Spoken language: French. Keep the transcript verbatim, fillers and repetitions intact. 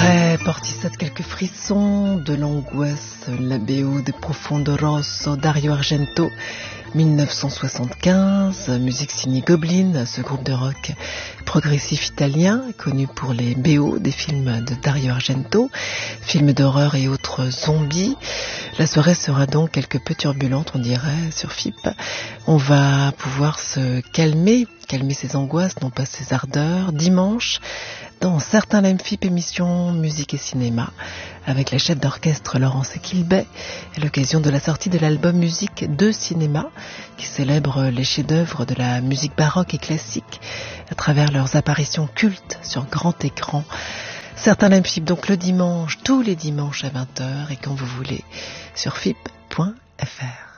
Après Portishead, quelques frissons, de l'angoisse, la B O de Profondo Rosso, Dario Argento, mille neuf cent soixante-quinze, musique signée Goblin, ce groupe de rock progressif italien, connu pour les B O des films de Dario Argento, films d'horreur et autres zombies. La soirée sera donc quelque peu turbulente, on dirait, sur F I P. On va pouvoir se calmer, calmer ses angoisses, non pas ses ardeurs, dimanche, dans certains Live F I P émissions musique et cinéma, avec la chef d'orchestre Laurence Kilbey, à l'occasion de la sortie de l'album Musique de cinéma, qui célèbre les chefs-d'œuvre de la musique baroque et classique, à travers leurs apparitions cultes sur grand écran. Certains Live F I P donc le dimanche, tous les dimanches à vingt heures, et quand vous voulez, sur F I P point F R.